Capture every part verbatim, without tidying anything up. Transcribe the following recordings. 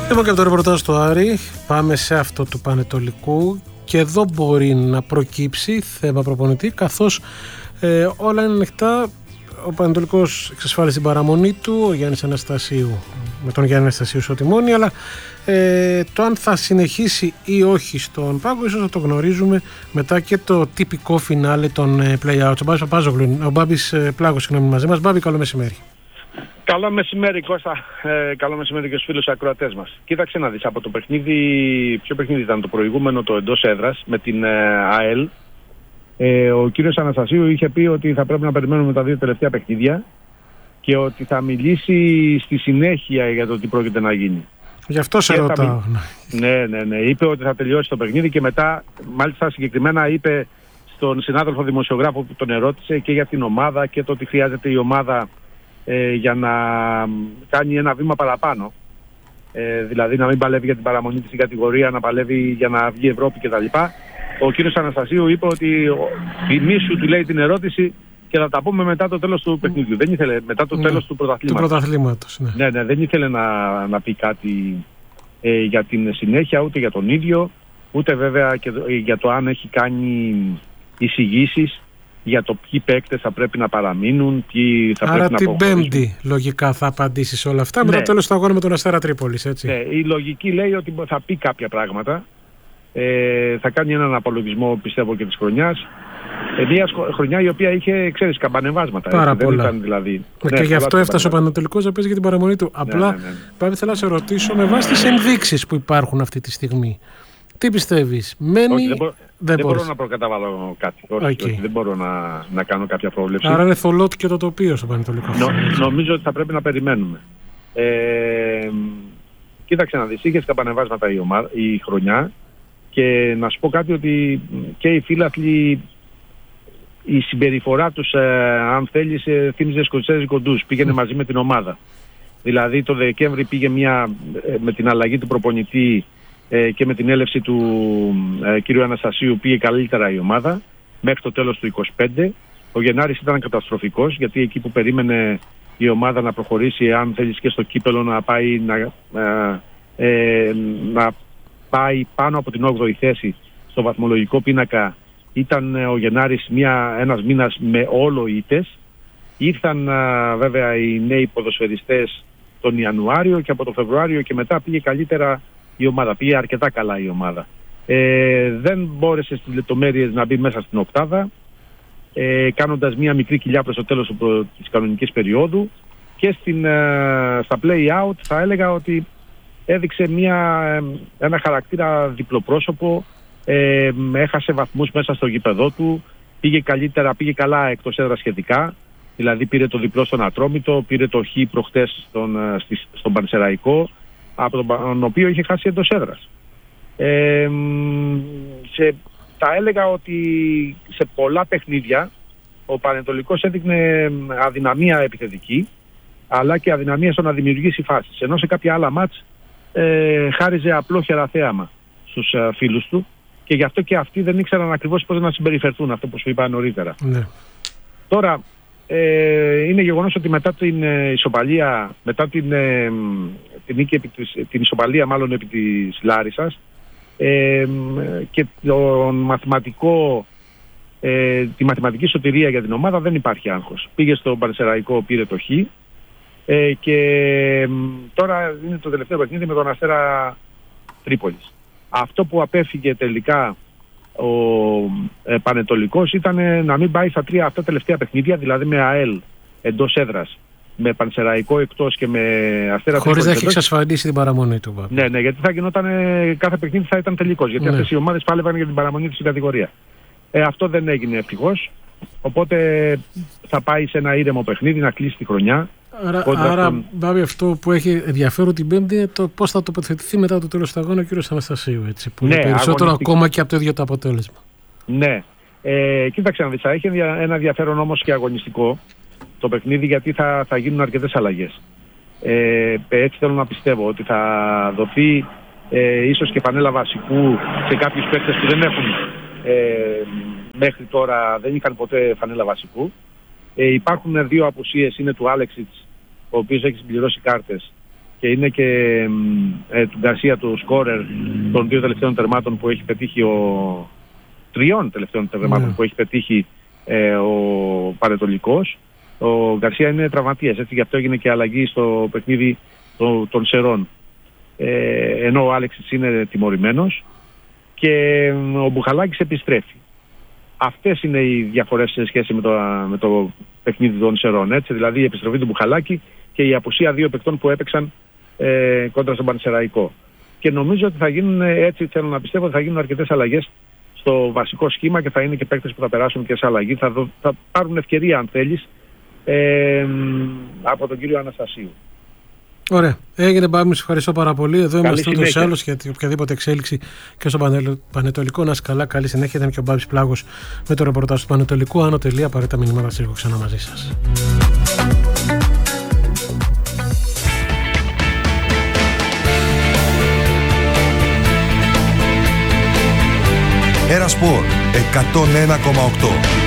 Λοιπόν, και από το ρεπορτάζ του Άρη πάμε σε αυτό του Πανετολικού και εδώ μπορεί να προκύψει θέμα προπονητή, καθώς ε, όλα είναι ανοιχτά. Ο Πανετολικός εξασφάλισε την παραμονή του, ο Γιάννης Αναστασίου με τον Γιάννη Αναστασίου στο τιμόνι, αλλά ε, το αν θα συνεχίσει ή όχι στον πάγκο ίσως θα το γνωρίζουμε μετά και το τυπικό φινάλε των ε, play-outs. Ο Μπάμπης, Πάζογλου, ο Μπάμπης ε, Πλάγος, συγγνώμη, μαζί μας. Μπάμπη, καλό μεσημέρι. Καλό μεσημέρι, Κώστα. Ε, καλό μεσημέρι και στους φίλους ακροατές μας. Κοίταξε να δεις, από το παιχνίδι, ποιο παιχνίδι ήταν το προηγούμενο, το εντός έδρας με την ε, ΑΕΛ, ε, ο κύριος Αναστασίου είχε πει ότι θα πρέπει να περιμένουμε τα δύο τελευταία παιχνίδια και ότι θα μιλήσει στη συνέχεια για το τι πρόκειται να γίνει. Γι' αυτό σε ρωτάω. Μι... Ναι, ναι, ναι. Είπε ότι θα τελειώσει το παιχνίδι και μετά, μάλιστα συγκεκριμένα, είπε στον συνάδελφο δημοσιογράφο που τον ερώτησε και για την ομάδα και το ότι χρειάζεται η ομάδα ε, για να κάνει ένα βήμα παραπάνω. Ε, δηλαδή να μην παλεύει για την παραμονή της στην κατηγορία, να παλεύει για να βγει Ευρώπη κτλ. Ο κύριος Αναστασίου είπε ότι θυμήσου, του λέει την ερώτηση και θα τα πούμε μετά το τέλος του παιχνιδιού. Δεν ήθελε, μετά το ναι, τέλος του πρωταθλήματος. Του πρωταθλήματος, ναι. Ναι, ναι, δεν ήθελε να, να πει κάτι ε, για την συνέχεια, ούτε για τον ίδιο, ούτε βέβαια και ε, για το αν έχει κάνει εισηγήσεις για το ποιοι παίκτες θα πρέπει να παραμείνουν, ποιοι θα Άρα πρέπει να αποχωρήσουν. Άρα την Πέμπτη λογικά θα απαντήσει σε όλα αυτά, ναι. μετά το τέλος του αγώνα με τον Αστέρα Τρίπολης, έτσι. Ναι, η λογική λέει ότι θα πει κάποια πράγματα. Ε, θα κάνει έναν απολογισμό, πιστεύω, και της χρονιάς. Ε, μια χρονιά η οποία είχε, ξέρεις, καμπανεβάσματα. Πάρα έτσι, πολλά. Δεν ήταν, δηλαδή, και ναι, γι' αυτό έφτασε ο Πανετολικός να παίζει για την παραμονή του. Ναι, Απλά, ναι, ναι. Πάβη, θέλω να σε ρωτήσω με βάση τις ενδείξεις που υπάρχουν αυτή τη στιγμή. Τι πιστεύεις, μένει... Όχι, δεν, μπο... δεν, δεν μπορώ να προκαταβάλω κάτι. Όχι, okay. όχι, δεν μπορώ να, να κάνω κάποια πρόβλεψη. Άρα είναι θολότη και το τοπίο στο Πανετολικό. Νο, νομίζω ότι θα πρέπει να περιμένουμε. Ε, κοίταξε να δεις, είχες καμπανεβάσματα η, ομάδα, η χρονιά. Και να σου πω κάτι, ότι και οι φίλαθλοι, η συμπεριφορά τους, ε, αν θέλεις, ε, θύμιζε Σκοτσέζοι κοντούς. Πήγαινε mm. μαζί με την ομάδα. Δηλαδή το Δεκέμβρη πήγε μια, ε, με την αλλαγή του προπονητή ε, και με την έλευση του ε, κ. Αναστασίου πήγε καλύτερα η ομάδα μέχρι το τέλος του είκοσι πέντε. Ο Γενάρης ήταν καταστροφικός, γιατί εκεί που περίμενε η ομάδα να προχωρήσει, αν θέλεις, και στο κύπελο να πάει να... Ε, ε, να πάει πάνω από την όγδοη θέση στο βαθμολογικό πίνακα, ήταν ο Γενάρης μια, ένας μήνας με όλο ήττες. Ήρθαν α, βέβαια οι νέοι ποδοσφαιριστές τον Ιανουάριο και από τον Φεβρουάριο και μετά πήγε καλύτερα η ομάδα, πήγε αρκετά καλά η ομάδα. Ε, δεν μπόρεσε στις λεπτομέρειες να μπει μέσα στην οκτάδα, ε, κάνοντας μια μικρή κοιλιά προς το τέλος της κανονικής περίοδου, και στην, α, στα play-out θα έλεγα ότι έδειξε μια, ένα χαρακτήρα διπλοπρόσωπο, ε, έχασε βαθμούς μέσα στο γήπεδό του, πήγε καλύτερα, πήγε καλά εκτός έδρας σχετικά, δηλαδή πήρε το διπλό στον Ατρόμητο, πήρε το χ προχτές στον, στον Πανσεραϊκό, από τον οποίο είχε χάσει εντός έδρας. Ε, σε, θα έλεγα ότι σε πολλά παιχνίδια ο Πανετολικός έδειχνε αδυναμία επιθετική, αλλά και αδυναμία στο να δημιουργήσει φάσεις, ενώ σε κάποια άλλα μάτς Ε, χάριζε απλόχερα θέαμα στους uh, φίλους του και γι' αυτό και αυτοί δεν ήξεραν ακριβώς πώς να συμπεριφερθούν, αυτό που σου είπα νωρίτερα. Ναι. Τώρα ε, είναι γεγονός ότι μετά την ε, ισοπαλία, μετά την, ε, την, νίκη επί της, την ισοπαλία μάλλον επί της Λάρισσας ε, και τον μαθηματικό, ε, τη μαθηματική σωτηρία για την ομάδα, δεν υπάρχει άγχος. Πήγε στο Πανσεραϊκό, πήρε το χ. Ε, και ε, τώρα είναι το τελευταίο παιχνίδι με τον Αστέρα Τρίπολης. Αυτό που απέφυγε τελικά ο ε, Πανετολικός ήταν να μην πάει στα τρία αυτά τελευταία παιχνίδια, δηλαδή με ΑΕΛ εντός έδρας, με Πανσεραϊκό εκτός και με Αστέρα Τρίπολης. Χωρίς να έχει εξασφαλίσει την παραμονή του. Πάπη. Ναι, ναι, γιατί θα γινόταν, κάθε παιχνίδι θα ήταν τελικός, γιατί ναι. αυτές οι ομάδες πάλευαν για την παραμονή της στην κατηγορία. Ε, αυτό δεν έγινε ευτυχώς, οπότε θα πάει σε ένα ήρεμο παιχνίδι να κλείσει τη χρονιά. Άρα, άρα τον... Μπάβη, αυτό που έχει ενδιαφέρον την Πέμπτη είναι το πώς θα τοποθετηθεί μετά το τέλος του αγώνα ο κ. Αναστασίου, έτσι, που ναι, είναι περισσότερο αγωνιστική... ακόμα και από το ίδιο το αποτέλεσμα. Ναι. Ε, κοίταξε να δεις, θα έχει ένα ενδιαφέρον όμως και αγωνιστικό το παιχνίδι, γιατί θα, θα γίνουν αρκετές αλλαγές. Ε, έτσι θέλω να πιστεύω ότι θα δοθεί ε, ίσως και φανέλα βασικού σε κάποιους παίκτες που δεν έχουν ε, μέχρι τώρα, δεν είχαν ποτέ φανέλα βασικού. Ε, υπάρχουν δύο απουσίες, είναι του Άλεξιτς, ο οποίος έχει συμπληρώσει κάρτες, και είναι και ε, του Γκαρσία του σκόρερ των δύο τελευταίων τερμάτων που έχει πετύχει ο τριών τελευταίων τερμάτων mm. που έχει πετύχει ε, ο Πανετολικός. Ο Γκαρσία είναι τραυματίας, έτσι, γι' αυτό έγινε και αλλαγή στο παιχνίδι το, των Σερών. Ε, ενώ ο Άλεξης είναι τιμωρημένος και ο Μπουχαλάκης επιστρέφει. Αυτές είναι οι διαφορές σε σχέση με το, με το παιχνίδι των Σερών, έτσι, δηλαδή η επιστροφή του Μπουχαλάκη και η απουσία δύο παικτών που έπαιξαν ε, κόντρα στον Πανσεραϊκό. Και νομίζω ότι θα γίνουν, έτσι θέλω να πιστεύω, ότι θα γίνουν αρκετές αλλαγές στο βασικό σχήμα και θα είναι και παίκτες που θα περάσουν και σε αλλαγή. Θα, δω, θα πάρουν ευκαιρία, αν θέλεις, ε, από τον κύριο Αναστασίου. Ωραία. Έγινε, Μπάμπη, σε ευχαριστώ πάρα πολύ. Εδώ είμαστε ούτως ή άλλως για οποιαδήποτε εξέλιξη και στο Πανετολικό. Να είσαι καλά, καλή συνέχεια. Ήταν και ο Μπάμπης Πλάγος με το ρεπορτάζ του Πανετολικού. Άνω τελεία, απαραίτητα μηνύματα σε λίγο ξανά μαζί σας. Ερασπορ εκατόν ένα κόμμα οκτώ.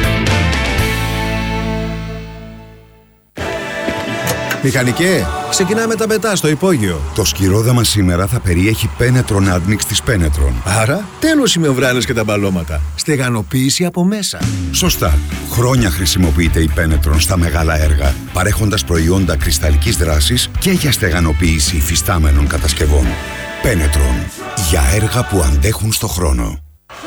Μηχανικέ, ξεκινάμε τα πετά στο υπόγειο. Το σκυρόδαμα σήμερα θα περιέχει Penetron Admix της Penetron. Άρα, τέλος οι μεοβράνες και τα μπαλώματα. Στεγανοποίηση από μέσα. Σωστά. Χρόνια χρησιμοποιείται η Penetron στα μεγάλα έργα, παρέχοντας προϊόντα κρυσταλλικής δράσης και για στεγανοποίηση υφιστάμενων κατασκευών. Penetron. Για έργα που αντέχουν στο χρόνο.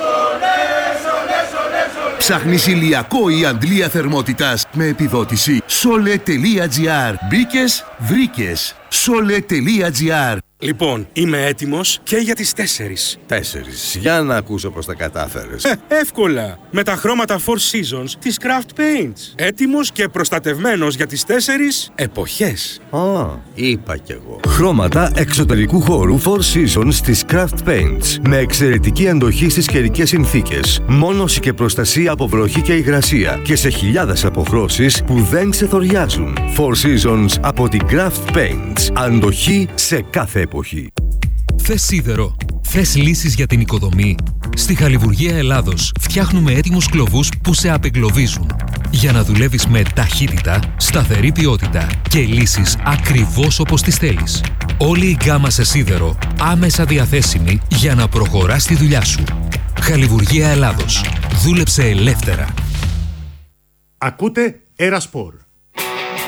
Ψάχνεις ηλιακό ή αντλία θερμότητας με επιδότηση? Sole τελεία gr. Μπήκες, βρήκες. Sole τελεία gr. Λοιπόν, είμαι έτοιμος και για τις τέσσερις. Τέσσερις. Για να ακούσω πως τα κατάφερες. Ε, εύκολα. Με τα χρώματα Four Seasons της Craft Paints. Έτοιμος και προστατευμένος για τις τέσσερις εποχές. Α, είπα κι εγώ. Χρώματα εξωτερικού χώρου Four Seasons της Craft Paints. Με εξαιρετική αντοχή στις καιρικές συνθήκες. Μόνωση και προστασία από βροχή και υγρασία. Και σε χιλιάδες αποχρώσεις που δεν ξεθοριάζουν. Four Seasons από την Craft Paints. Αντοχή σε κάθε εποχή. Θες σίδερο? Θες λύσεις για την οικοδομή? Στη Χαλιβουργία Ελλάδος φτιάχνουμε έτοιμους κλωβούς που σε απεγκλωβίζουν. Για να δουλεύεις με ταχύτητα, σταθερή ποιότητα και λύσεις ακριβώς όπως τις θέλεις. Όλη η γκάμα σε σίδερο άμεσα διαθέσιμη για να προχωράς τη δουλειά σου. Χαλιβουργία Ελλάδος. Δούλεψε ελεύθερα. Ακούτε Ερασπορ.